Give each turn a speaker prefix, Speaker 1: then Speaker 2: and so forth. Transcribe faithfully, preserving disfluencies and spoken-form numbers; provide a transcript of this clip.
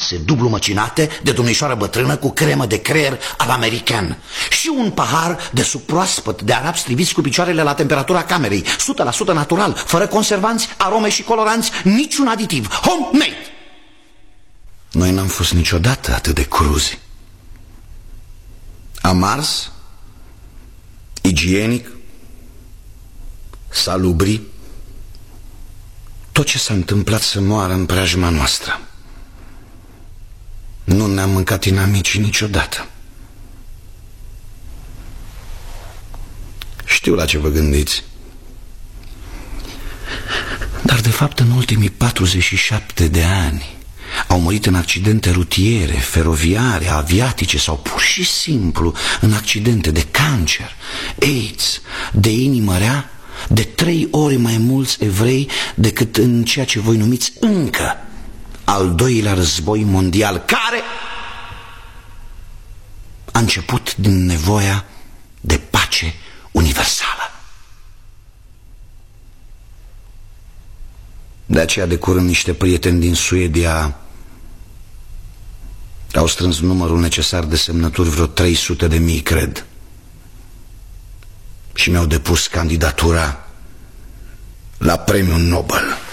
Speaker 1: mase dublu măcinate de domnișoară bătrână cu cremă de creier al american și un pahar de suc proaspăt de arabi striviți cu picioarele la temperatura camerei, o sută la sută natural, fără conservanți, arome și coloranți, niciun aditiv, homemade. Noi n-am fost niciodată atât de cruzi. Am ars, igienic, salubri, tot ce s-a întâmplat să moară în preajma noastră. Nu ne-am mâncat inamicii niciodată. Știu la ce vă gândiți. Dar de fapt în ultimii patruzeci și șapte de ani au murit în accidente rutiere, feroviare, aviatice sau pur și simplu în accidente de cancer, AIDS, de inimă rea, de trei ori mai mulți evrei decât în ceea ce voi numiți încă al doilea război mondial, care a început din nevoia de pace universală. De aceea de curând niște prieteni din Suedia au strâns numărul necesar de semnături, vreo trei sute de mii, cred, și mi-au depus candidatura la premiul Nobel.